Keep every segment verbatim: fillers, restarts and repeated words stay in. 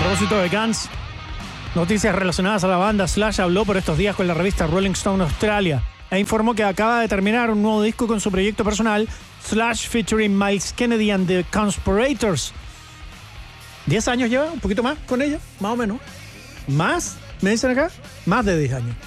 propósito de Guns, noticias relacionadas a la banda, Slash habló por estos días con la revista Rolling Stone Australia e informó que acaba de terminar un nuevo disco con su proyecto personal, Slash featuring Miles Kennedy and the Conspirators. ¿diez años lleva? ¿Un poquito más con ella? Más o menos. ¿Más? ¿Me dicen acá? Más de diez años.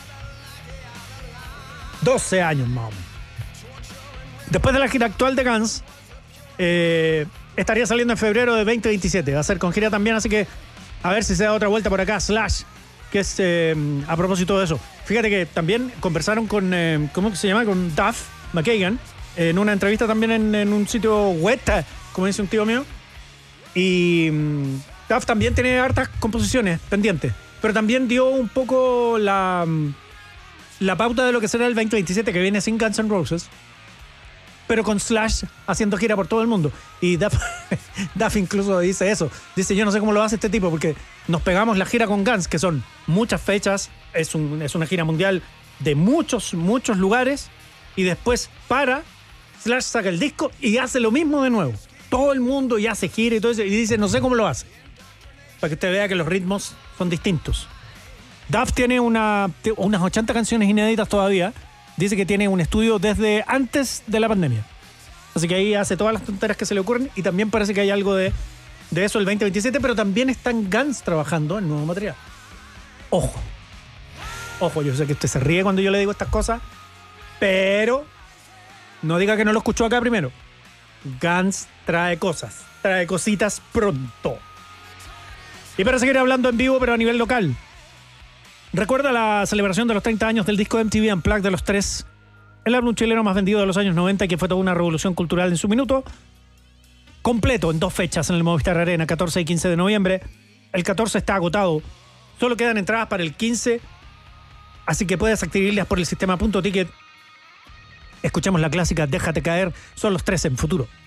doce años más o menos. Después de la gira actual de Guns, eh, estaría saliendo en febrero de veinte veintisiete. Va a ser con gira también, así que a ver si se da otra vuelta por acá. Slash, que es eh, a propósito de eso. Fíjate que también conversaron con, eh, ¿cómo se llama? Con Duff McKagan, en una entrevista también en, en un sitio web, como dice un tío mío. Y um, Duff también tiene hartas composiciones pendientes, pero también dio un poco la, la pauta de lo que será el veinte veintisiete, que viene sin Guns N' Roses, pero con Slash haciendo gira por todo el mundo. Y Duff, Duff incluso dice eso. Dice, yo no sé cómo lo hace este tipo, porque nos pegamos la gira con Guns, que son muchas fechas, es, un, es una gira mundial de muchos, muchos lugares, y después para, Slash saca el disco y hace lo mismo de nuevo. Todo el mundo ya se gira y todo eso, y dice, no sé cómo lo hace. Para que usted vea que los ritmos son distintos. Duff tiene una, unas ochenta canciones inéditas todavía. Dice que tiene un estudio desde antes de la pandemia. Así que ahí hace todas las tonteras que se le ocurren, y también parece que hay algo de, de eso el veinte veintisiete, pero también están Guns trabajando en nuevo material. Ojo. Ojo, yo sé que usted se ríe cuando yo le digo estas cosas, pero no diga que no lo escuchó acá primero. Guns trae cosas, trae cositas pronto. Y para seguir hablando en vivo, pero a nivel local, recuerda la celebración de los treinta años del disco M T V Unplugged de los Tres, el álbum chileno más vendido de los años noventa, que fue toda una revolución cultural en su minuto, completo en dos fechas en el Movistar Arena, catorce y quince de noviembre. El catorce está agotado, solo quedan entradas para el quince, así que puedes adquirirlas por el sistema Punto Ticket. Escuchemos la clásica Déjate Caer, son los Tres en Futuro.